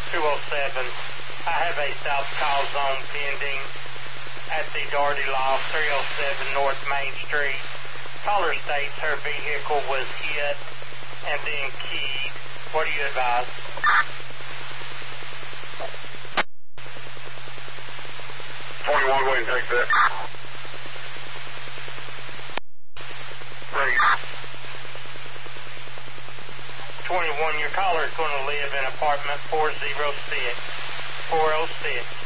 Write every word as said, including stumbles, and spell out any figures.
two oh seven. I have a south call zone pending at the Doherty Loft, three oh seven North Main Street. Caller states her vehicle was hit and then keyed. What do you advise? twenty-one, go ahead and take that. Great. twenty-one, your caller is going to live in apartment four oh six. four oh six.